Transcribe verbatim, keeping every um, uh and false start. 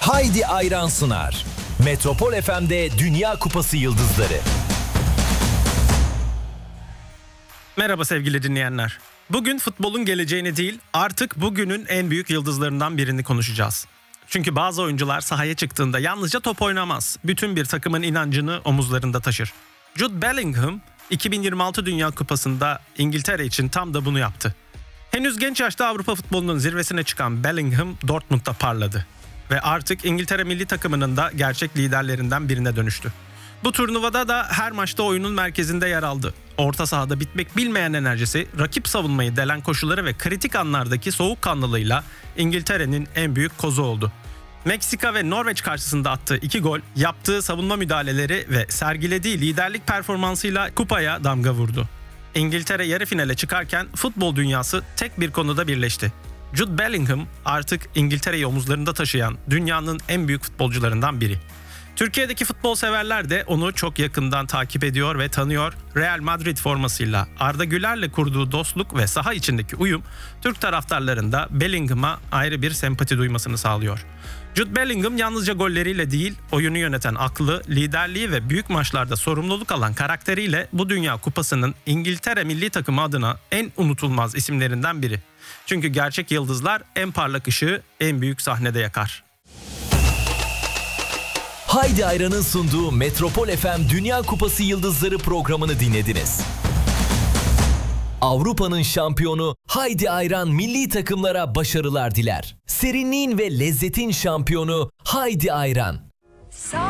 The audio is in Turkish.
Haydi Ayran sunar. Metropol F M'de Dünya Kupası Yıldızları. Merhaba sevgili dinleyenler. Bugün futbolun geleceğini değil, artık bugünün en büyük yıldızlarından birini konuşacağız. Çünkü bazı oyuncular sahaya çıktığında yalnızca top oynamaz, bütün bir takımın inancını omuzlarında taşır. Jude Bellingham, iki bin yirmi altı Dünya Kupası'nda İngiltere için tam da bunu yaptı. Henüz genç yaşta Avrupa futbolunun zirvesine çıkan Bellingham, Dortmund'da parladı. Ve artık İngiltere milli takımının da gerçek liderlerinden birine dönüştü. Bu turnuvada da her maçta oyunun merkezinde yer aldı. Orta sahada bitmek bilmeyen enerjisi, rakip savunmayı delen koşuları ve kritik anlardaki soğukkanlılığıyla İngiltere'nin en büyük kozu oldu. Meksika ve Norveç karşısında attığı iki gol, yaptığı savunma müdahaleleri ve sergilediği liderlik performansıyla kupaya damga vurdu. İngiltere yarı finale çıkarken futbol dünyası tek bir konuda birleşti. Jude Bellingham artık İngiltere'yi omuzlarında taşıyan dünyanın en büyük futbolcularından biri. Türkiye'deki futbol severler de onu çok yakından takip ediyor ve tanıyor. Real Madrid formasıyla Arda Güler'le kurduğu dostluk ve saha içindeki uyum Türk taraftarlarında Bellingham'a ayrı bir sempati duymasını sağlıyor. Jude Bellingham yalnızca golleriyle değil, oyunu yöneten aklı, liderliği ve büyük maçlarda sorumluluk alan karakteriyle bu Dünya Kupası'nın İngiltere milli takımı adına en unutulmaz isimlerinden biri. Çünkü gerçek yıldızlar en parlak ışığı en büyük sahnede yakar. Haydi Ayran'ın sunduğu Metropol F M Dünya Kupası Yıldızları programını dinlediniz. Avrupa'nın şampiyonu Haydi Ayran milli takımlara başarılar diler. Serinliğin ve lezzetin şampiyonu Haydi Ayran.